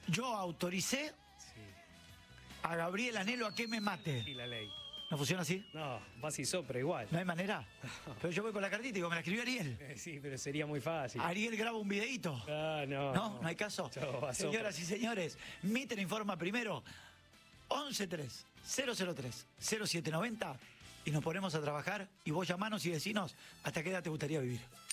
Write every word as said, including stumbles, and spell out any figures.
Yo autoricé Sí. a Gabriel Anhelo a que me mate. Y la ley. ¿No funciona así? No, vas y sopra igual. ¿No hay manera? Pero yo voy con la cartita y digo, me la escribió Ariel. Eh, Sí, pero sería muy fácil. Ariel graba un videíto. Ah, no. ¿No? ¿No hay caso? Yo, a Señoras sopra. y señores, Mitre informa primero once tres cero cero tres cero siete noventa y nos ponemos a trabajar y vos llamanos y decinos hasta qué edad te gustaría vivir.